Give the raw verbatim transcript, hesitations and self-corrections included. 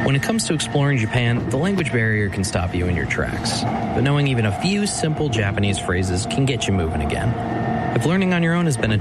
When it comes to exploring Japan, the language barrier can stop you in your tracks. But knowing even a few simple Japanese phrases can get you moving again. If learning on your own has been a